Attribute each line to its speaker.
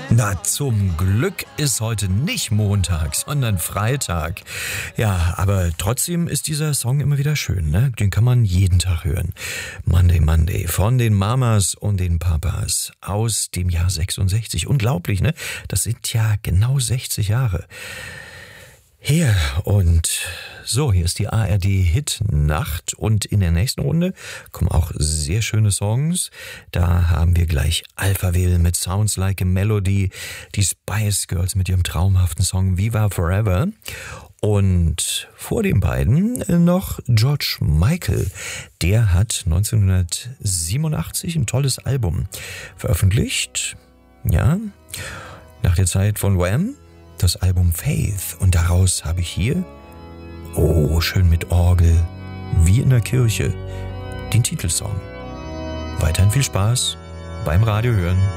Speaker 1: Na, zum Glück ist heute nicht Montag, sondern Freitag. Ja, aber trotzdem ist dieser Song immer wieder schön, ne? Den kann man jeden Tag hören. Monday, Monday von den Mamas und den Papas aus dem Jahr 66. Unglaublich, ne? Das sind ja genau 60 Jahre her. Und so, hier ist die ARD-Hit-Nacht und in der nächsten Runde kommen auch sehr schöne Songs. Da haben wir gleich Alphaville mit Sounds Like a Melody, die Spice Girls mit ihrem traumhaften Song Viva Forever und vor den beiden noch George Michael. Der hat 1987 ein tolles Album veröffentlicht, ja, nach der Zeit von Wham, das Album Faith, und daraus habe ich hier, oh, schön mit Orgel, wie in der Kirche, den Titelsong. Weiterhin viel Spaß beim Radio hören.